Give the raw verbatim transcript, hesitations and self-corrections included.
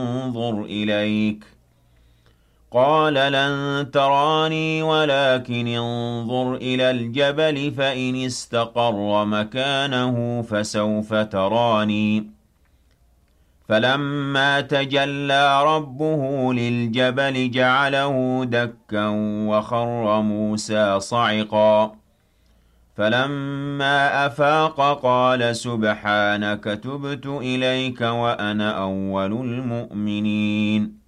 انظر إليك قال لن تراني ولكن انظر إلى الجبل فإن استقر مكانه فسوف تراني فلما تجلى ربه للجبل جعله دكا وخر موسى صعقا فلما أفاق قال سبحانك تبت إليك وأنا أول المؤمنين